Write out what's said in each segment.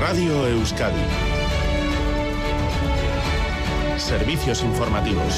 Radio Euskadi. Servicios informativos.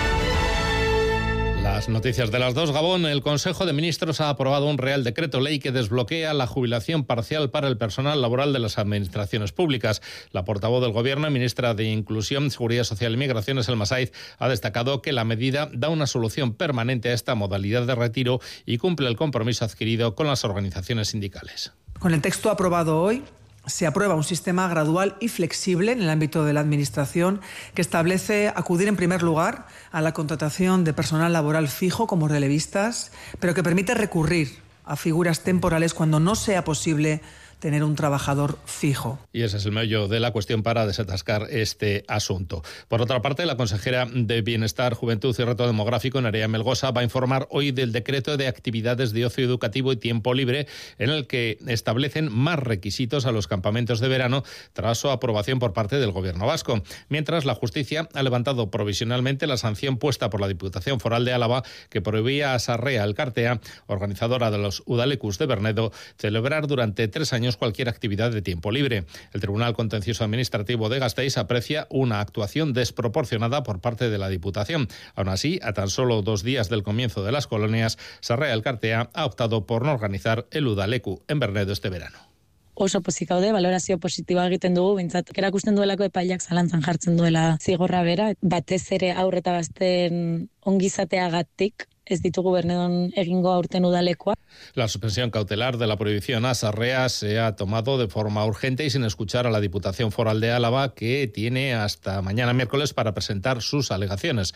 Las noticias de las 2. Gabón, el Consejo de Ministros ha aprobado un Real Decreto Ley que desbloquea la jubilación parcial para el personal laboral de las administraciones públicas. La portavoz del Gobierno, ministra de Inclusión, Seguridad Social y Migraciones, Elma Saiz, ha destacado que la medida da una solución permanente a esta modalidad de retiro y cumple el compromiso adquirido con las organizaciones sindicales. Con el texto aprobado hoy, se aprueba un sistema gradual y flexible en el ámbito de la Administración que establece acudir en primer lugar a la contratación de personal laboral fijo como relevistas, pero que permite recurrir a figuras temporales cuando no sea posible tener un trabajador fijo. Y ese es el meollo de la cuestión para desatascar este asunto. Por otra parte, la consejera de Bienestar, Juventud y Reto Demográfico, Nerea Melgosa, va a informar hoy del decreto de actividades de ocio educativo y tiempo libre en el que establecen más requisitos a los campamentos de verano tras su aprobación por parte del Gobierno vasco. Mientras, la justicia ha levantado provisionalmente la sanción puesta por la Diputación Foral de Álava que prohibía a Sarrea Elkartea, organizadora de los Udalekus de Bernedo, celebrar durante 3 años cualquier actividad de tiempo libre. El Tribunal Contencioso Administrativo de Gasteiz aprecia una actuación desproporcionada por parte de la Diputación. Aún así, a tan solo 2 días del comienzo de las colonias, Sarrea Elkartea ha optado por no organizar el Udaleku en Bernedo este verano. Oso pozik gaude, balorazio positiboa egiten dugu, bintzat erakusten duelako epaileak zalantzan jartzen duela zigorra bera, batez ere haur eta gazteen ongizateagatik ez ditugu Bernedon egingo aurten udalekoa. La suspensión cautelar de la prohibición a Sarrea se ha tomado de forma urgente y sin escuchar a la Diputación Foral de Álava, que tiene hasta mañana miércoles para presentar sus alegaciones.